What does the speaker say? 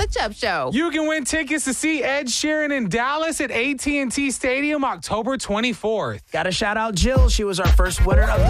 the Chubb Show. You can win tickets to see Ed Sheeran in Dallas at AT&T Stadium October 24th. Got to shout out Jill. She was our first winner of the